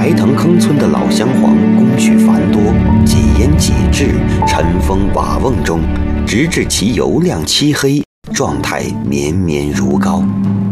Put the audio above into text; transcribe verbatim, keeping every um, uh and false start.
白塘坑村的老乡黄工序繁多，几烟几掷，尘封瓦瓮中，直至其油亮漆黑，状态绵绵如膏。